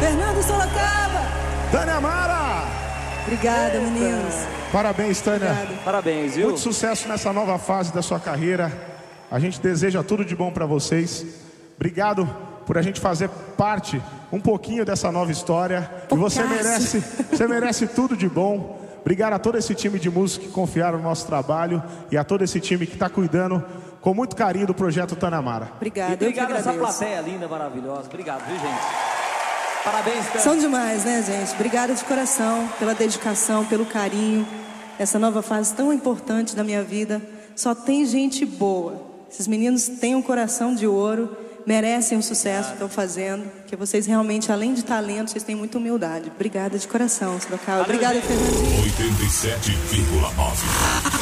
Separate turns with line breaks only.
Fernando Sorocaba.
Tânia Mara.
Obrigada, meninos.
Parabéns, Tânia.
Obrigada.
Parabéns, viu?
Muito sucesso nessa nova fase da sua carreira. A gente deseja tudo de bom pra vocês. Obrigado por a gente fazer parte um pouquinho dessa nova história. E você merece tudo de bom. Obrigado a todo esse time de músicos que confiaram no nosso trabalho e a todo esse time que está cuidando com muito carinho do projeto Tânia Mara.
Obrigada.
E obrigado a essa plateia linda, maravilhosa. Obrigado, viu, gente? Parabéns, Tânia.
São demais, né, gente? Obrigada de coração pela dedicação, pelo carinho. Essa nova fase tão importante da minha vida. Só tem gente boa. Esses meninos têm um coração de ouro, merecem o sucesso que estão fazendo, que vocês realmente, além de talento, vocês têm muita humildade. Obrigada de coração, Sorocaba. Obrigada, Fernandinho.
87,9